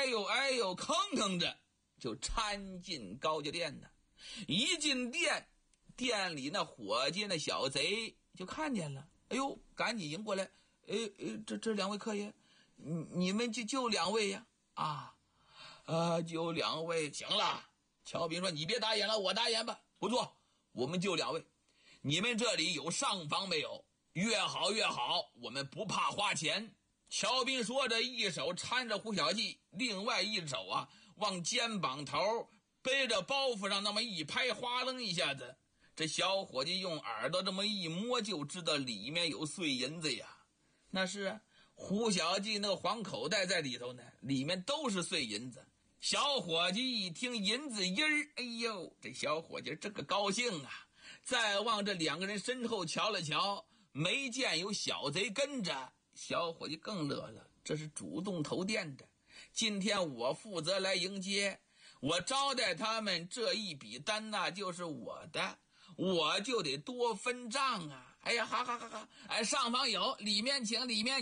呦吭吭着就掺进高家店呢。一进店，店里那伙计那小贼就看见了，哎呦，赶紧迎过来，这两位客爷，你们就两位呀？就两位，行了。乔斌说：“你别打眼了，我打眼吧。不错，我们就两位。你们这里有上房没有？越好越好，我们不怕花钱。”乔斌说着，一手搀着胡小记，另外一手往肩膀头背着包袱上那么一拍，哗楞一下子，这小伙计用耳朵这么一摸，就知道里面有碎银子呀。那是胡小记那个黄口袋在里头呢，里面都是碎银子。小伙计一听银子音儿，哎呦，这小伙计这个高兴啊！再往这两个人身后瞧了瞧，没见有小贼跟着，小伙计更乐了，这是主动投店的。今天我负责来迎接，我招待他们，这一笔单那就是我的，我就得多分账啊！哎呀，好，上房有，里面请。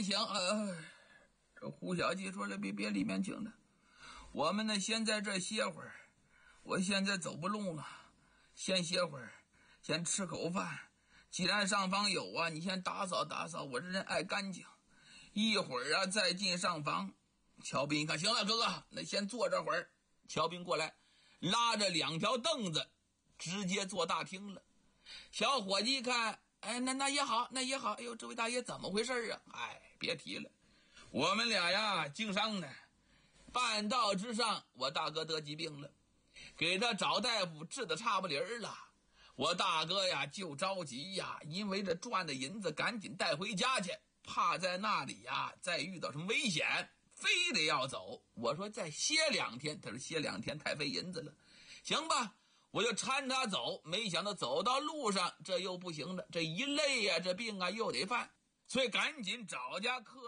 这胡小记说了，别里面请了，我们呢先在这歇会儿，我现在走不动了，先歇会儿，先吃口饭。既然上房有你先打扫打扫，我这人爱干净，一会儿再进上房。乔斌一看，行了哥哥，那先坐这会儿。乔斌过来拉着两条凳子直接坐大厅了。小伙计一看，那也好。哎呦，这位大爷怎么回事啊？别提了，我们俩经商呢，半道之上我大哥得疾病了，给他找大夫治得差不离儿了。我大哥就着急因为这赚的银子赶紧带回家去，怕在那里再遇到什么危险，非得要走。我说再歇2天，他说歇2天太费银子了。行吧，我就搀他走，没想到走到路上这又不行了，这一累这病又得犯，所以赶紧找家客。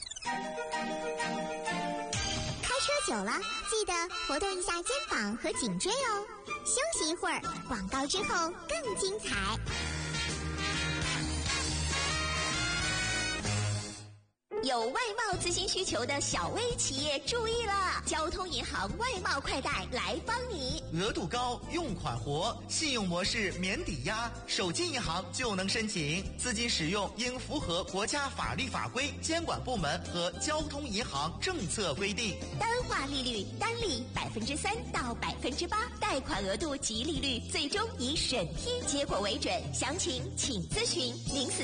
开车久了，记得活动一下肩膀和颈椎哦。休息一会儿，广告之后更精彩。有外贸咨询需求的小微企业注意了，交通银行外贸快贷来帮你。 额度高，用款活，信用模式免抵押，手机银行就能申请。资金使用应符合国家法律法规、监管部门和交通银行政策规定。 单化利率单利3%到8%，贷款额度及利率最终以审批结果为准。详情请咨询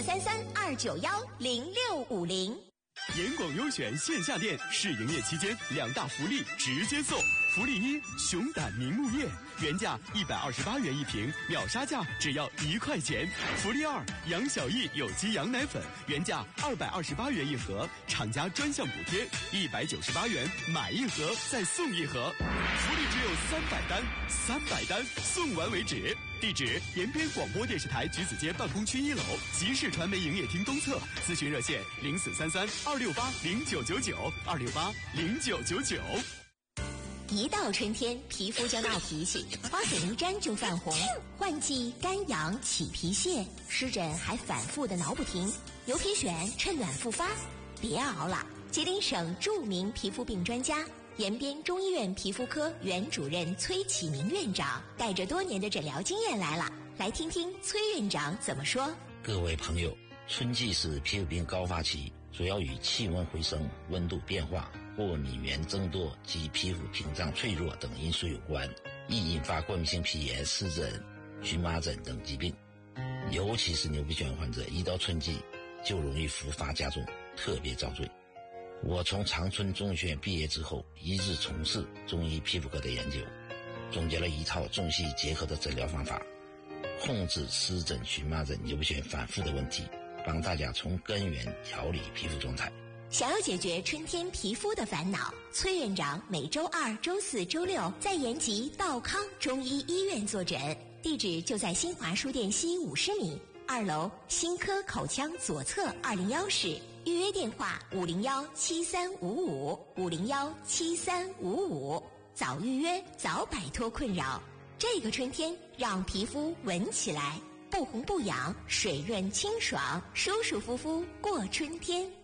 043329105650。 严广优选线下店试营业期间2大福利直接送。福利1，熊胆明目叶，原价128元一瓶，秒杀价只要1块钱。福利2，杨小艺有机羊奶粉，原价228元一盒，厂家专项补贴198元，买一盒再送一盒。福利只有300单送完为止。地址：延边广播电视台橘子街办公区1楼，集市传媒营业厅东侧。咨询热线：0433-268-0999，268-0999。 一到春天，皮肤就闹脾气，花粉一沾就泛红，换季干痒起皮屑，湿疹还反复的挠不停，牛皮癣趁暖复发。别熬了，吉林省著名皮肤病专家延边中医院皮肤科原主任崔启明院长带着多年的诊疗经验来了，来听听崔院长怎么说。 各位朋友，春季是皮肤病高发期，主要与气温回升、温度变化、过敏源增多及皮肤屏障脆弱等因素有关，易引发过敏性皮炎、湿疹、荨麻疹等疾病。尤其是牛皮癣患者，一到春季就容易复发加重，特别遭罪。我从长春中医学院毕业之后，一直从事中医皮肤科的研究，总结了一套中西医结合的诊疗方法，控制湿疹、荨麻疹、牛皮癣反复的问题，帮大家从根源调理皮肤状态。 想要解决春天皮肤的烦恼，崔院长每周2、周4、周6在延吉道康中医医院坐诊，地址就在新华书店西50米2楼新科口腔左侧201室，预约电话501-7355，501-7355，早预约早摆脱困扰。这个春天让皮肤闻起来不红不痒，水润清爽，舒舒服服过春天。